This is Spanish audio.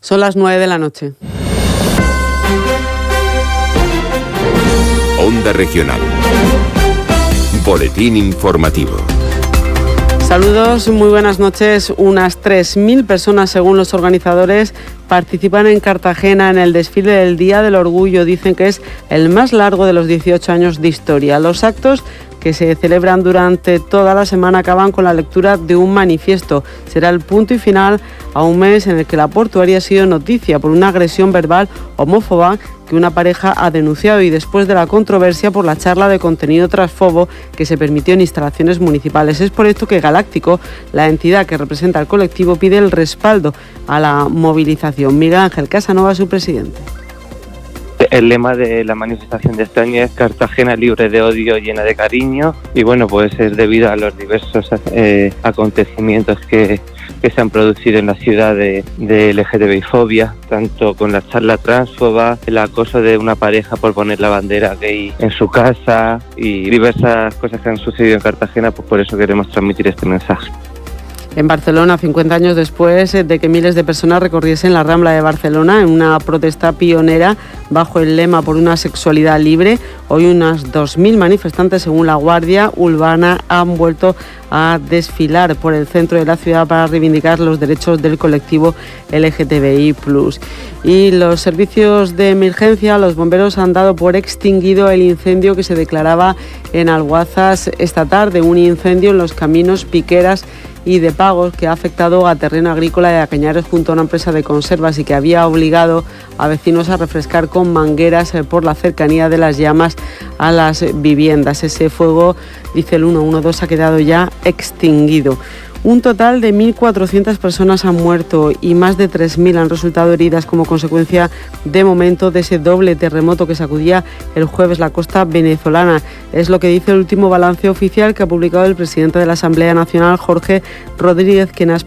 Son las 9 de la noche. Onda Regional. Boletín informativo. Saludos, muy buenas noches. Unas 3.000 personas, según los organizadores, participan en Cartagena en el desfile del Día del Orgullo. Dicen que es el más largo de los 18 años de historia. Los actos, que se celebran durante toda la semana, acaban con la lectura de un manifiesto. Será el punto y final a un mes en el que la portuaria ha sido noticia por una agresión verbal homófoba que una pareja ha denunciado, y después de la controversia por la charla de contenido transfobo que se permitió en instalaciones municipales. Es por esto que Galáctico, la entidad que representa al colectivo, pide el respaldo a la movilización. Miguel Ángel Casanova, su presidente. El lema de la manifestación de este año es Cartagena libre de odio, llena de cariño, y bueno, pues es debido a los diversos acontecimientos que se han producido en la ciudad de LGTBI-fobia, tanto con la charla transfoba, el acoso de una pareja por poner la bandera gay en su casa y diversas cosas que han sucedido en Cartagena. Pues por eso queremos transmitir este mensaje. En Barcelona, 50 años después de que miles de personas recorriesen la Rambla de Barcelona en una protesta pionera bajo el lema por una sexualidad libre, hoy unas 2.000 manifestantes, según la Guardia Urbana, han vuelto a desfilar por el centro de la ciudad para reivindicar los derechos del colectivo LGTBI+. Y los servicios de emergencia, los bomberos, han dado por extinguido el incendio que se declaraba en Alguazas esta tarde, un incendio en los caminos Piqueras y de Pagos que ha afectado a terreno agrícola y a cañares junto a una empresa de conservas y que había obligado a vecinos a refrescar con mangueras por la cercanía de las llamas a las viviendas. Ese fuego, dice el 112, ha quedado ya extinguido. Un total de 1.400 personas han muerto y más de 3.000 han resultado heridas como consecuencia, de momento, de ese doble terremoto que sacudía el jueves la costa venezolana. Es lo que dice el último balance oficial que ha publicado el presidente de la Asamblea Nacional, Jorge Rodríguez, quien ha